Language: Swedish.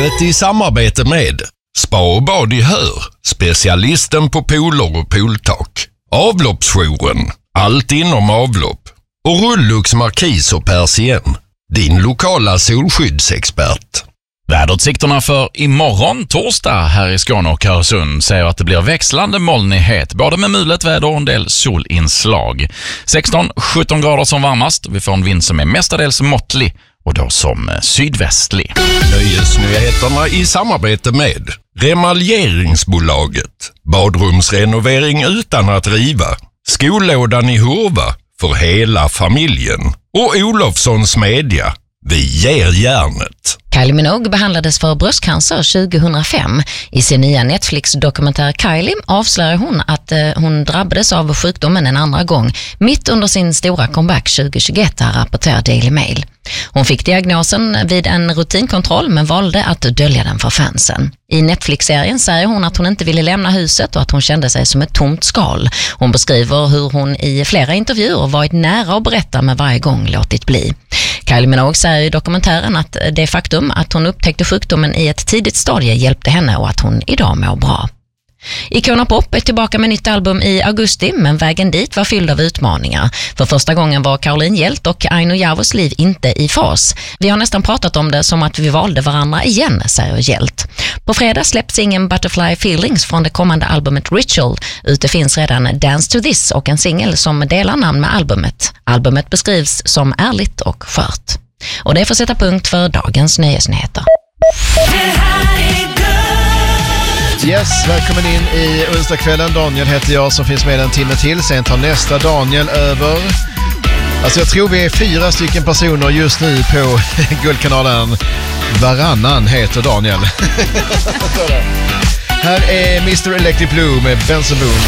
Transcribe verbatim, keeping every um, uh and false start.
Livet i samarbete med Spa och bad i Hör, specialisten på pooler och pooltak. Avloppsjouren, allt inom avlopp. Och Rullux Markis och Persien, din lokala solskyddsexpert. Väderutsikterna för imorgon torsdag här i Skåne och Öresund säger att det blir växlande molnighet, både med mulet väder och en del solinslag. sexton till sjutton grader som varmast. Vi får en vind som är mestadels måttlig och då som sydvästlig. Nöjesnyheterna i samarbete med Remaljeringsbolaget. Badrumsrenovering utan att riva. Skollådan i Hurva för hela familjen. Och Olofssons media. Vi ger järnet. Kylie Minogue behandlades för bröstcancer tjugohundrafem. I sin nya Netflix-dokumentär Kylie avslöjar hon att eh, hon drabbades av sjukdomen en andra gång mitt under sin stora comeback tjugohundratjugoett, här rapporterar Daily Mail. Hon fick diagnosen vid en rutinkontroll men valde att dölja den för fansen. I Netflix-serien säger hon att hon inte ville lämna huset och att hon kände sig som ett tomt skal. Hon beskriver hur hon i flera intervjuer varit nära att berätta med varje gång låtit bli. Kylie Minogue säger i dokumentären att det faktum att hon upptäckte sjukdomen i ett tidigt stadie hjälpte henne och att hon idag mår bra. Icona Pop är tillbaka med nytt album i augusti, men vägen dit var fylld av utmaningar. För första gången var Caroline Hjält och Aino Javos liv inte i fas. Vi har nästan pratat om det som att vi valde varandra igen, säger Hjält. På fredag släpps ingen Butterfly Feelings från det kommande albumet Ritual. Ute finns redan Dance to This och en singel som delar namn med albumet. Albumet beskrivs som ärligt och skört. Och det får sätta punkt för dagens nöjesnyheter. Yes, välkommen in i onsdagskvällen. Daniel heter jag som finns med en timme till. Sen tar nästa Daniel över. Alltså jag tror vi är fyra stycken personer just nu på Guldkanalen. Varannan heter Daniel. Här är mister Electric Blue med Benson Boone.